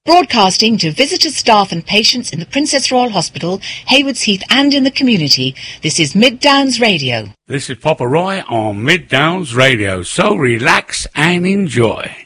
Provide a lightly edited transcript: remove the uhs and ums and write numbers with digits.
Broadcasting to visitors, staff and patients in the Princess Royal Hospital, Haywards Heath and in the community, this is Mid Downs Radio. This is Papa Roy on Mid Downs Radio, so relax and enjoy.